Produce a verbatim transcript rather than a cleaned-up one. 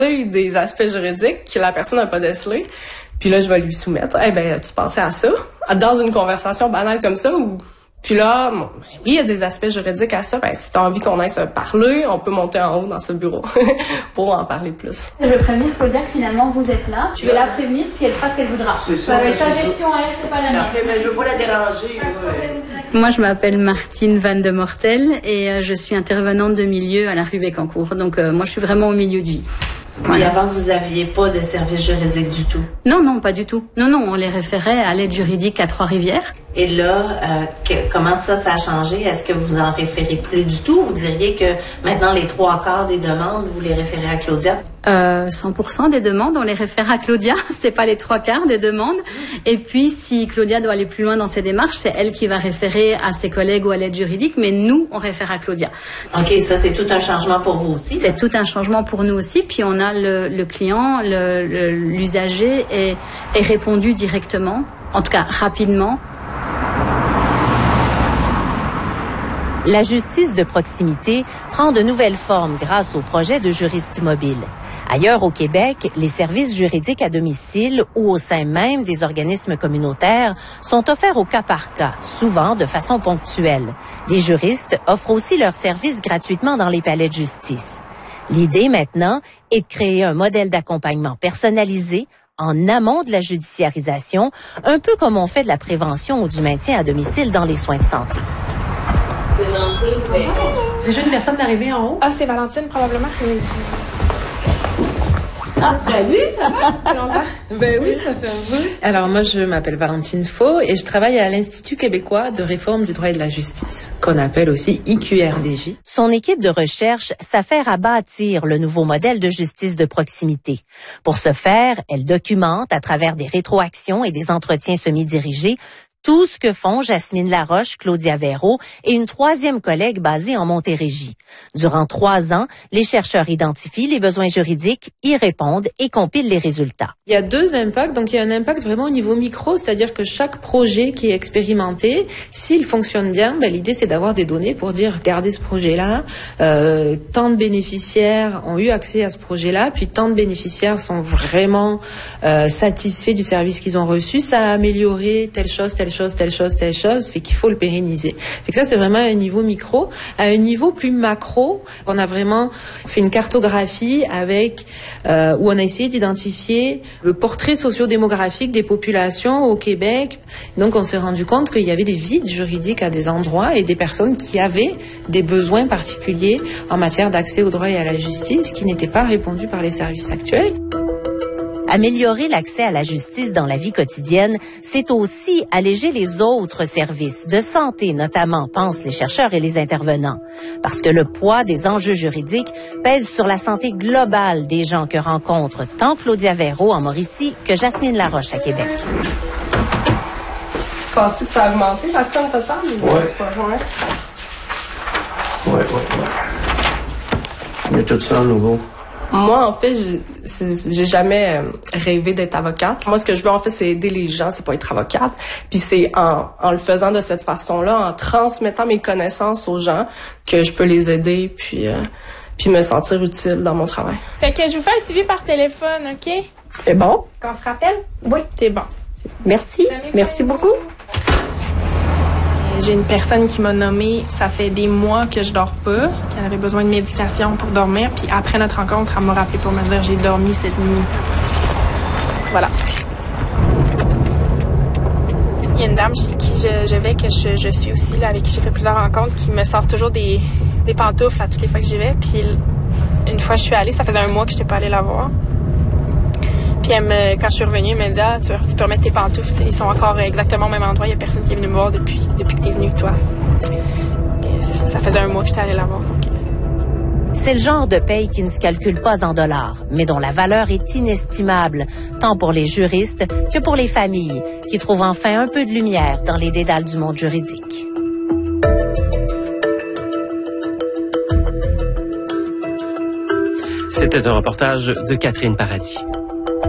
des aspects juridiques que la personne n'a pas décelés. Puis là, je vais lui soumettre. Eh ben, tu pensais à ça? Dans une conversation banale comme ça, ou puis là, bon, ben oui, il y a des aspects juridiques à ça. Ben, si tu as envie qu'on aille se parler, on peut monter en haut dans ce bureau pour en parler plus. Je vais prévenir Claudia que finalement vous êtes là. Je vais la prévenir puis elle fera ce qu'elle voudra. Ça, ça va être sa gestion à elle, c'est pas la mienne. Mais je veux pas la déranger. Ouais. Moi, je m'appelle Martine Van de Mortel et euh, je suis intervenante de milieu à la rue Bécancour. Donc euh, moi, je suis vraiment au milieu de vie. Voilà. Et avant, vous n'aviez pas de service juridique du tout? Non, non, pas du tout. Non, non, on les référait à l'aide juridique à Trois-Rivières. Et là, euh, que, comment ça, ça a changé? Est-ce que vous en référez plus du tout? Vous diriez que maintenant, les trois quarts des demandes, vous les référez à Claudia? Euh, cent pour cent des demandes, on les réfère à Claudia. C'est pas les trois quarts des demandes. Et puis, si Claudia doit aller plus loin dans ses démarches, c'est elle qui va référer à ses collègues ou à l'aide juridique, mais nous, on réfère à Claudia. OK, ça, c'est tout un changement pour vous aussi? C'est tout un changement pour nous aussi. Puis, on a le, le client, le, le, l'usager est, est répondu directement, en tout cas rapidement. La justice de proximité prend de nouvelles formes grâce au projet de juristes mobiles. Ailleurs au Québec, les services juridiques à domicile ou au sein même des organismes communautaires sont offerts au cas par cas, souvent de façon ponctuelle. Les juristes offrent aussi leurs services gratuitement dans les palais de justice. L'idée maintenant est de créer un modèle d'accompagnement personnalisé en amont de la judiciarisation, un peu comme on fait de la prévention ou du maintien à domicile dans les soins de santé. Déjà une personne d'arriver en haut? Ah, c'est Valentine, probablement. Ah, salut, ça va? Ça fait longtemps? Ben oui, ça fait un peu. Alors, moi, je m'appelle Valentine Faux et je travaille à l'Institut québécois de réforme du droit et de la justice, qu'on appelle aussi I Q R D J. Son équipe de recherche s'affaire à bâtir le nouveau modèle de justice de proximité. Pour ce faire, elle documente, à travers des rétroactions et des entretiens semi-dirigés, tout ce que font Jasmine Laroche, Claudia Véro et une troisième collègue basée en Montérégie. Durant trois ans, les chercheurs identifient les besoins juridiques, y répondent et compilent les résultats. Il y a deux impacts. Donc, il y a un impact vraiment au niveau micro, c'est-à-dire que chaque projet qui est expérimenté, s'il fonctionne bien, ben, l'idée, c'est d'avoir des données pour dire, regardez ce projet-là, euh, tant de bénéficiaires ont eu accès à ce projet-là, puis tant de bénéficiaires sont vraiment euh, satisfaits du service qu'ils ont reçu, ça a amélioré telle chose, telle chose, telle chose, telle chose, fait qu'il faut le pérenniser. Fait que ça, c'est vraiment un niveau micro. À un niveau plus macro, on a vraiment fait une cartographie avec, euh, où on a essayé d'identifier le portrait socio-démographique des populations au Québec. Donc, on s'est rendu compte qu'il y avait des vides juridiques à des endroits et des personnes qui avaient des besoins particuliers en matière d'accès au droit et à la justice qui n'étaient pas répondus par les services actuels. Améliorer l'accès à la justice dans la vie quotidienne, c'est aussi alléger les autres services, de santé notamment, pensent les chercheurs et les intervenants. Parce que le poids des enjeux juridiques pèse sur la santé globale des gens que rencontrent tant Claudia Véro en Mauricie que Jasmine Laroche à Québec. Tu penses-tu que ça a augmenté la somme totale? Oui. Oui, oui, oui. Mais tout ça à nouveau. Moi, en fait, j'ai jamais rêvé d'être avocate. Moi, ce que je veux, en fait, c'est aider les gens, c'est pas être avocate. Puis c'est en, en le faisant de cette façon-là, en transmettant mes connaissances aux gens, que je peux les aider, puis, euh, puis me sentir utile dans mon travail. Fait que je vous fais un suivi par téléphone, OK? C'est bon? Qu'on se rappelle? Oui. C'est bon. Merci. Merci beaucoup. J'ai une personne qui m'a nommé, ça fait des mois que je dors pas, qu'elle avait besoin de médication pour dormir, puis après notre rencontre, elle m'a rappelé pour me dire j'ai dormi cette nuit. Voilà. Il y a une dame chez qui je, je vais, que je, je suis aussi, là, avec qui j'ai fait plusieurs rencontres, qui me sort toujours des, des pantoufles à toutes les fois que j'y vais. Puis une fois je suis allée, ça faisait un mois que je n'étais pas allée la voir. Puis elle me, quand je suis revenue, elle m'a dit ah, tu, tu peux remettre tes pantoufles, ils sont encore exactement au même endroit, il n'y a personne qui est venu me voir depuis, depuis que tu es venue, toi. Et c'est ça, ça faisait un mois que j'étais allée la voir. Donc... C'est le genre de paye qui ne se calcule pas en dollars, mais dont la valeur est inestimable, tant pour les juristes que pour les familles, qui trouvent enfin un peu de lumière dans les dédales du monde juridique. C'était un reportage de Catherine Paradis.